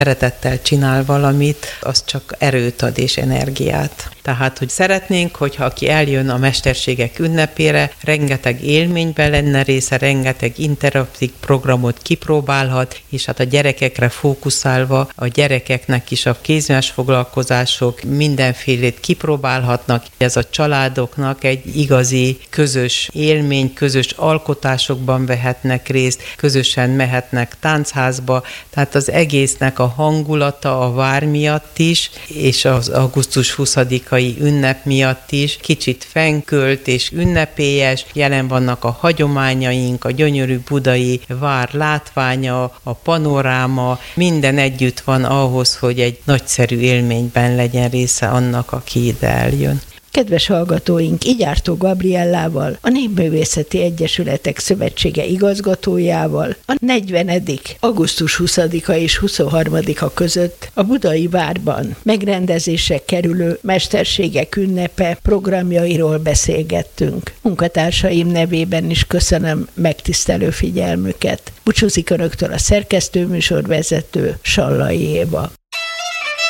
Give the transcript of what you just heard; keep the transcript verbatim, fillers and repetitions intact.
szeretettel csinál valamit, az csak erőt ad és energiát. Tehát, hogy szeretnénk, hogyha aki eljön a mesterségek ünnepére, rengeteg élményben lenne része, rengeteg interaktív programot kipróbálhat, és hát a gyerekekre fókuszálva a gyerekeknek is a kézműves foglalkozások mindenfélét kipróbálhatnak. Ez a családoknak egy igazi közös élmény, közös alkotásokban vehetnek részt, közösen mehetnek táncházba, tehát az egésznek a hangulata a vár miatt is, és az augusztus huszadikai ünnep miatt is kicsit fenkölt és ünnepélyes, jelen vannak a hagyományaink, a gyönyörű budai vár látványa, a panoráma, minden együtt van ahhoz, hogy egy nagyszerű élményben legyen része annak, aki ide eljön. Kedves hallgatóink, Igyártó Gabriellával, a Népművészeti Egyesületek Szövetsége igazgatójával a negyvenedik augusztus huszadika és huszonharmadika között a Budai Várban megrendezésre kerülő Mesterségek ünnepe programjairól beszélgettünk. Munkatársaim nevében is köszönöm megtisztelő figyelmüket. Búcsúzik önöktől a szerkesztő műsorvezető, Sallai Éva.